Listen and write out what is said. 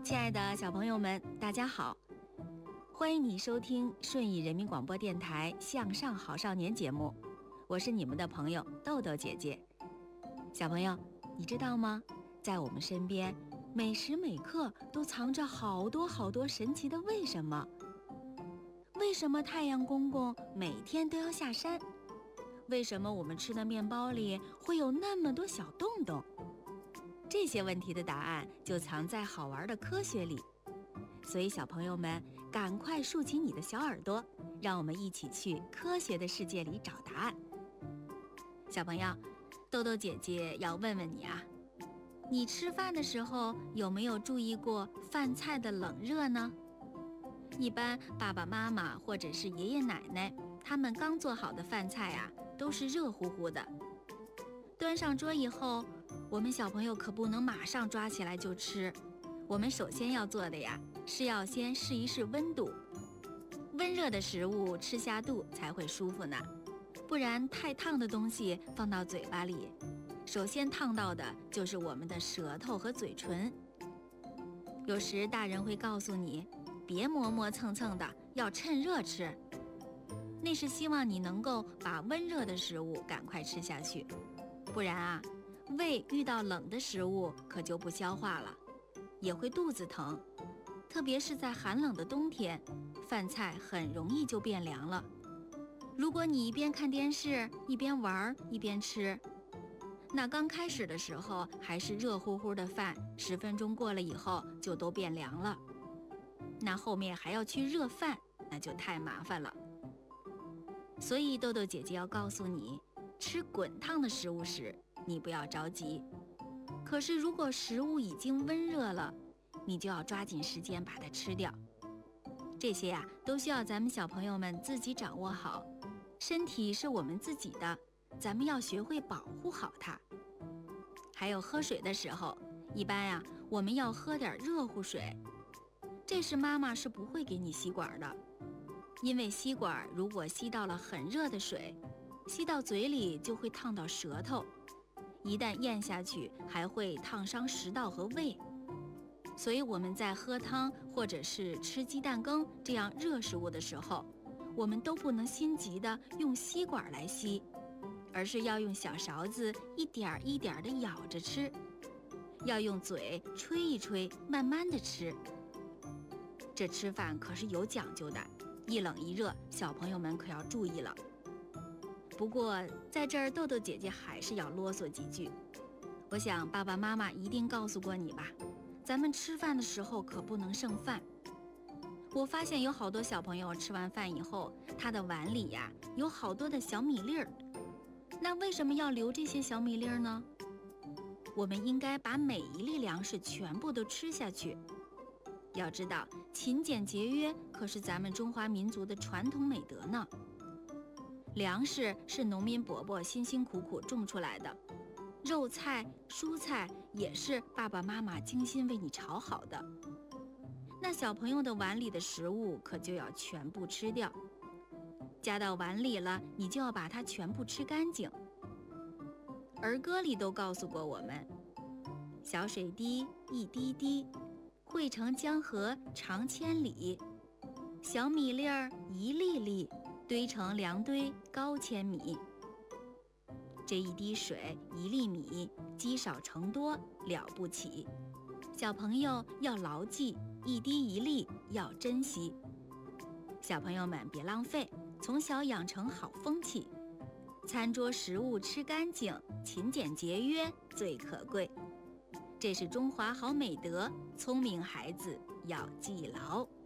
亲爱的小朋友们，大家好，欢迎你收听顺义人民广播电台向上好少年节目，我是你们的朋友豆豆姐姐。小朋友，你知道吗？在我们身边，每时每刻都藏着好多好多神奇的为什么。为什么太阳公公每天都要下山？为什么我们吃的面包里会有那么多小洞洞？这些问题的答案就藏在好玩的科学里，所以小朋友们赶快竖起你的小耳朵，让我们一起去科学的世界里找答案。小朋友，豆豆姐姐要问问你啊，你吃饭的时候有没有注意过饭菜的冷热呢？一般爸爸妈妈或者是爷爷奶奶，他们刚做好的饭菜啊，都是热乎乎的。端上桌以后，我们小朋友可不能马上抓起来就吃，我们首先要做的呀，是要先试一试温度。温热的食物吃下肚才会舒服呢，不然太烫的东西放到嘴巴里，首先烫到的就是我们的舌头和嘴唇。有时大人会告诉你，别磨磨蹭蹭的，要趁热吃，那是希望你能够把温热的食物赶快吃下去，不然啊，胃遇到冷的食物可就不消化了，也会肚子疼，特别是在寒冷的冬天，饭菜很容易就变凉了。如果你一边看电视一边玩一边吃，那刚开始的时候还是热乎乎的饭，10分钟过了以后就都变凉了，那后面还要去热饭，那就太麻烦了。所以豆豆姐姐要告诉你，吃滚烫的食物时你不要着急，可是如果食物已经温热了，你就要抓紧时间把它吃掉。这些呀，都需要咱们小朋友们自己掌握好。身体是我们自己的，咱们要学会保护好它。还有喝水的时候，一般呀，我们要喝点热乎水。这时妈妈是不会给你吸管的，因为吸管如果吸到了很热的水，吸到嘴里就会烫到舌头，一旦咽下去还会烫伤食道和胃。所以我们在喝汤或者是吃鸡蛋羹这样热食物的时候，我们都不能心急的用吸管来吸，而是要用小勺子一点一点的舀着吃，要用嘴吹一吹，慢慢的吃。这吃饭可是有讲究的，一冷一热，小朋友们可要注意了。不过在这儿豆豆姐姐还是要啰嗦几句，我想爸爸妈妈一定告诉过你吧，咱们吃饭的时候可不能剩饭。我发现有好多小朋友吃完饭以后，他的碗里呀有好多的小米粒儿，那为什么要留这些小米粒儿呢？我们应该把每一粒粮食全部都吃下去。要知道，勤俭节约可是咱们中华民族的传统美德呢。粮食是农民伯伯辛辛苦苦种出来的，肉菜、蔬菜也是爸爸妈妈精心为你炒好的。那小朋友的碗里的食物可就要全部吃掉，加到碗里了，你就要把它全部吃干净。儿歌里都告诉过我们，小水滴一滴滴，汇成江河长千里，小米粒儿一粒粒，堆成粮堆高千米。这一滴水一粒米，积少成多了不起。小朋友要牢记，一滴一粒要珍惜。小朋友们别浪费，从小养成好风气。餐桌食物吃干净，勤俭节约最可贵。这是中华好美德，聪明孩子要记牢。